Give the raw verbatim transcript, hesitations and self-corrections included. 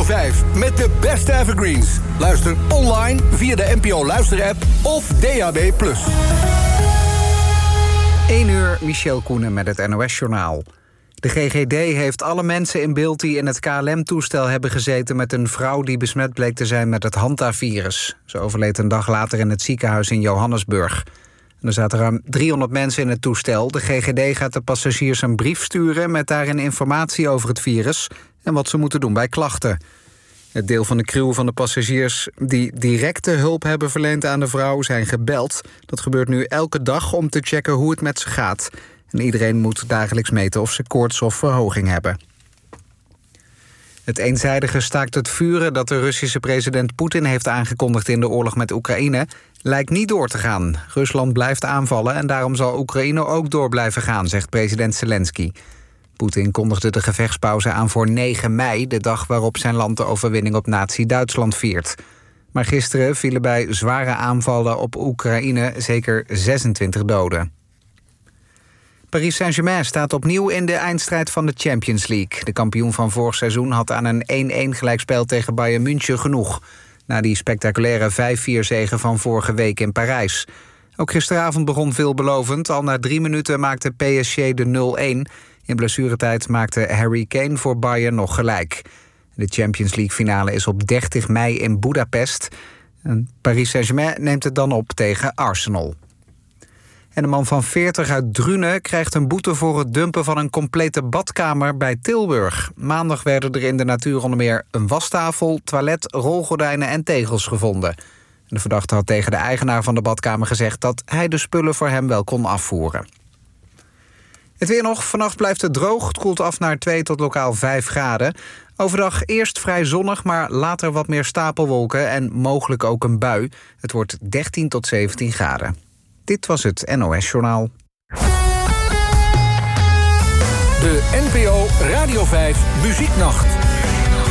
vijf met de beste evergreens. Luister online via de N P O Luisterapp of D A B plus. één uur, Michel Koenen met het N O S-journaal. De G G D heeft alle mensen in beeld die in het K L M-toestel hebben gezeten met een vrouw die besmet bleek te zijn met het Hanta-virus. Ze overleed een dag later in het ziekenhuis in Johannesburg. En er zaten ruim driehonderd mensen in het toestel. De G G D gaat de passagiers een brief sturen met daarin informatie over het virus en wat ze moeten doen bij klachten. Het deel van de crew van de passagiers die directe hulp hebben verleend aan de vrouw zijn gebeld. Dat gebeurt nu elke dag om te checken hoe het met ze gaat. En iedereen moet dagelijks meten of ze koorts of verhoging hebben. Het eenzijdige staakt het vuren dat de Russische president Poetin heeft aangekondigd in de oorlog met Oekraïne lijkt niet door te gaan. Rusland blijft aanvallen en daarom zal Oekraïne ook door blijven gaan, zegt president Zelensky. Poetin kondigde de gevechtspauze aan voor negen mei, de dag waarop zijn land de overwinning op nazi-Duitsland viert. Maar gisteren vielen bij zware aanvallen op Oekraïne zeker zesentwintig doden. Paris Saint-Germain staat opnieuw in de eindstrijd van de Champions League. De kampioen van vorig seizoen had aan een één-één gelijkspel tegen Bayern München genoeg, na die spectaculaire vijf vier zege van vorige week in Parijs. Ook gisteravond begon veelbelovend. Al na drie minuten maakte P S G de nul-één. In blessuretijd maakte Harry Kane voor Bayern nog gelijk. De Champions League finale is op dertig mei in Budapest. En Paris Saint-Germain neemt het dan op tegen Arsenal. En een man van veertig uit Drunen krijgt een boete voor het dumpen van een complete badkamer bij Tilburg. Maandag werden er in de natuur onder meer een wastafel, toilet, rolgordijnen en tegels gevonden. De verdachte had tegen de eigenaar van de badkamer gezegd dat hij de spullen voor hem wel kon afvoeren. Het weer nog. Vannacht blijft het droog. Het koelt af naar twee tot lokaal vijf graden. Overdag eerst vrij zonnig, maar later wat meer stapelwolken en mogelijk ook een bui. Het wordt dertien tot zeventien graden. Dit was het N O S-journaal. De N P O Radio vijf Muzieknacht.